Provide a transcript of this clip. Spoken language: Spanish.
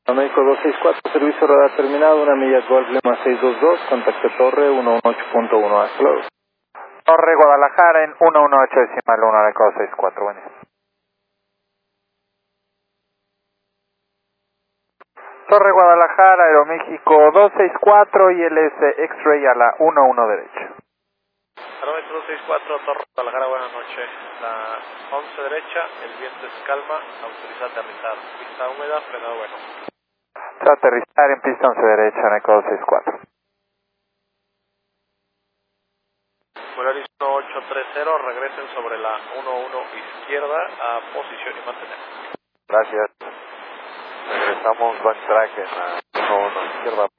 México 264, servicio radar terminado, 1 milla Golf Lima 622, contacto Torre 118.1, hasta luego. Torre Guadalajara en 118.1, Eco 64, buen día. Torre Guadalajara, Aeroméxico 264 y LS X-Ray a la 11 derecha. Aeroméxico 264, Torre Guadalajara, buenas noches. La 11 derecha, el viento es calma, autoriza aterrizar. Pista húmeda, frenado bueno. Aterrizar en pista 11 derecha en Eco 264. Volaris 1830, regresen sobre la 11 izquierda a posición y mantener. Gracias. Regresamos, buen track en la 11 izquierda.